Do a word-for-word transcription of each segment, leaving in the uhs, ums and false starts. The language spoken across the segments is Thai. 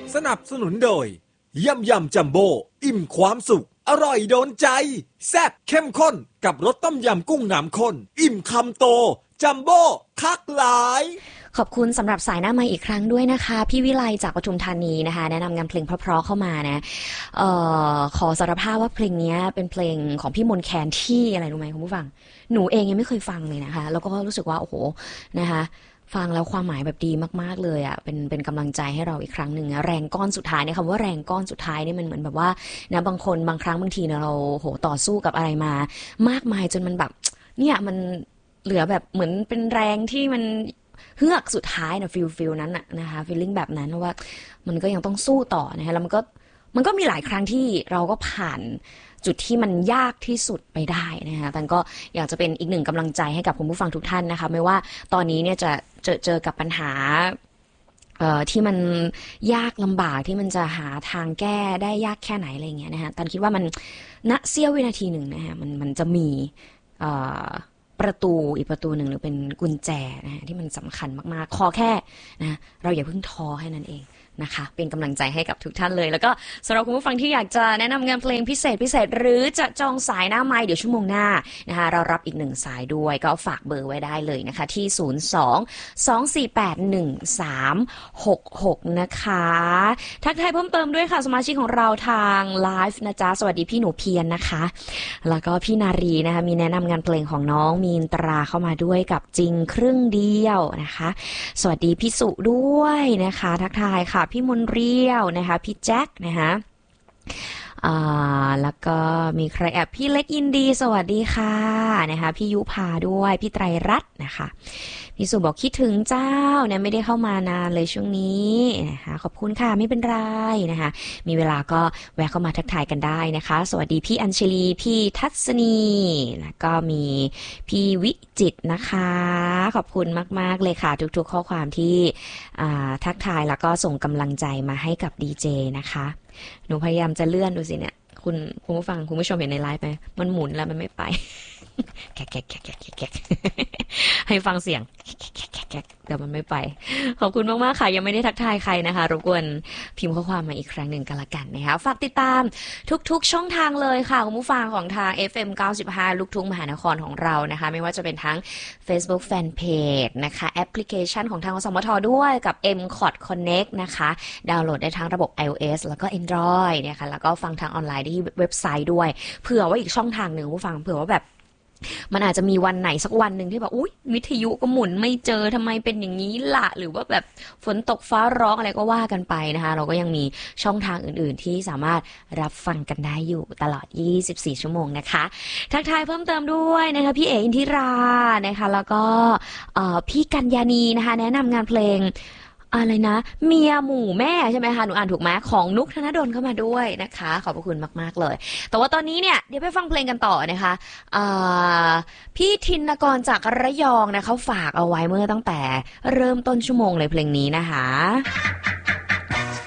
สนับสนุนโดยยำยำจัมโบ้อิ่มความสุขอร่อยโดนใจแซ่บเข้มข้นกับรสต้มยำกุ้งน้ำข้นอิ่มคำโตจัมโบ้คักหลายขอบคุณสำหรับสายหน้าไมค์อีกครั้งด้วยนะคะพี่วิไลจากปทุมธานีนะคะแนะนำงานเพลงเพราะๆเข้ามานะเอ่อขอสารภาพว่าเพลงนี้เป็นเพลงของพี่มนต์แคนที่อะไรรู้ไหมคุณผู้ฟังหนูเองยังไม่เคยฟังเลยนะคะแล้วก็รู้สึกว่าโอ้โหนะคะฟังแล้วความหมายแบบดีมากๆเลยอ่ะเป็นเป็นกำลังใจให้เราอีกครั้งหนึ่งนะแรงก้อนสุดท้ายเนี่ยคำว่าแรงก้อนสุดท้ายเนี่ยมันเหมือนแบบว่านะบางคนบางครั้งบางทีเนี่ยเราโหต่อสู้กับอะไรมามากมายจนมันแบบเนี่ยมันเหลือแบบเหมือนเป็นแรงที่มันเฮือกสุดท้ายนะฟิลฟิลนั้นน่ะนะคะฟีลลิ่งแบบนั้นว่ามันก็ยังต้องสู้ต่อนะคะแล้วมันก็มันก็มีหลายครั้งที่เราก็ผ่านจุดที่มันยากที่สุดไปได้นะคะแต่ก็อยากจะเป็นอีกหนึ่งกำลังใจให้กับคุณผู้ฟังทุกท่านนะคะไม่ว่าตอนนี้เนี่ยจะเจอเจอกับปัญหาเอ่อที่มันยากลำบากที่มันจะหาทางแก้ได้ยากแค่ไหนอะไรเงี้ยนะคะตันคิดว่ามันณเสี้ยววินาทีหนึ่งนะคะมันมันจะมีเอ่อประตูอีกประตูหนึ่งหรือเป็นกุญแจนะฮะที่มันสำคัญมากๆขอแค่นะเราอย่าเพิ่งท้อให้นั่นเองนะคะเป็นกำลังใจให้กับทุกท่านเลยแล้วก็สำหรับคุณผู้ฟังที่อยากจะแนะนำงานเพลงพิเศษพิเศษหรือจะจองสายหน้าไมค์เดี๋ยวชั่วโมงหน้านะคะเรารับอีกหนึ่งสายด้วยก็ฝากเบอร์ไว้ได้เลยนะคะที่ศูนย์ สอง สอง สี่ แปด หนึ่ง สาม หก หกนะคะทักทายเพิ่มเติมด้วยค่ะสมาชิกของเราทางไลฟ์นะจ๊ะสวัสดีพี่หนูเพียร น, นะคะแล้วก็พี่นารีนะคะมีแนะนำงานเพลงของน้องมีนตราเข้ามาด้วยกับจริงครึ่งเดียวนะคะสวัสดีพี่สุด้วยนะคะทักทายค่ะพี่มนเรียวนะคะพี่แจ็คนะคะอ่าแล้วก็มีใครแอบพี่เล็กยินดีสวัสดีค่ะนะคะพี่ยุพาด้วยพี่ไตรรัตน์นะคะพี่สุบอกคิดถึงเจ้าเนี่ยไม่ได้เข้ามานานเลยช่วงนี้นะคะขอบคุณค่ะไม่เป็นไรนะคะมีเวลาก็แวะเข้ามาทักทายกันได้นะคะสวัสดีพี่อัญชลีพี่ทัศนีแล้วก็มีพี่วิจิตรนะคะขอบคุณมากๆเลยค่ะทุกๆข้อความที่ทักทายแล้วก็ส่งกำลังใจมาให้กับดีเจนะคะหนูพยายามจะเลื่อนดูสิเนี่ยคุณคุณผู้ฟังคุณผู้ชมเห็นในไลฟ์ไหมมันหมุนแล้วมันไม่ไปแกะแกะแกะแกะแกะให้ฟังเสียงแกะแกะแกะแต่มันไม่ไปขอบคุณมากๆค่ะยังไม่ได้ทักทายใครนะคะรบกวนพิมพ์ข้อความมาอีกครั้งหนึ่งกันละกันนะคะฝากติดตามทุกๆช่องทางเลยค่ะคุณผู้ฟังของทาง เอฟ เอ็ม เก้าสิบห้า ลูกทุ่งมหานครของเรานะคะไม่ว่าจะเป็นทั้ง Facebook Fanpage นะคะแอปพลิเคชันของทางอสมทด้วยกับ เอ็ม คอท Connect นะคะดาวน์โหลดได้ทั้งระบบ iOS แล้วก็ Android นะคะแล้วก็ฟังทางออนไลน์ได้ที่เว็บไซต์ด้วยเผื่อว่าอีกช่องทางหนึ่งผู้ฟังเผื่อว่าแบบมันอาจจะมีวันไหนสักวันหนึ่งที่แบบอุ๊ยวิทยุก็หมุนไม่เจอทำไมเป็นอย่างนี้ล่ะหรือว่าแบบฝนตกฟ้าร้องอะไรก็ว่ากันไปนะคะเราก็ยังมีช่องทางอื่นๆที่สามารถรับฟังกันได้อยู่ตลอดยี่สิบสี่ชั่วโมงนะคะทักทายเพิ่มเติมด้วยนะคะพี่เอ๋อินทิรานะคะแล้วก็พี่กัญญานีนะคะแนะนำงานเพลงอะไรนะเมียหมู่แม่ใช่ไหมคะหนูอ่านถูกไหมของนุกธนดลเข้ามาด้วยนะคะขอบพระคุณมากๆเลยแต่ว่าตอนนี้เนี่ยเดี๋ยวไปฟังเพลงกันต่อนะคะพี่ธินกรจากระยองนะเขาฝากเอาไว้เมื่อตั้งแต่เริ่มต้นชั่วโมงเลยเพลงนี้นะคะ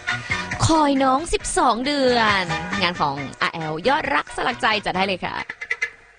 คอยน้องสิบสองเดือนงานของ อาร์ แอล ยอดรักสลักใจจัดให้เลยค่ะ